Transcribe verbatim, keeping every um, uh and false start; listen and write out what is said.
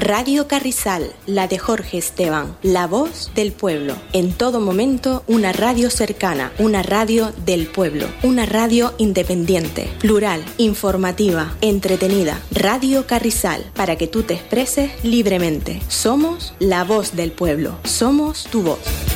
Radio Carrizal, la de Jorge Esteban, la voz del pueblo. En todo momento, una radio cercana, una radio del pueblo, una radio independiente, plural, informativa, entretenida. Radio Carrizal, para que tú te expreses libremente. Somos la voz del pueblo, somos tu voz.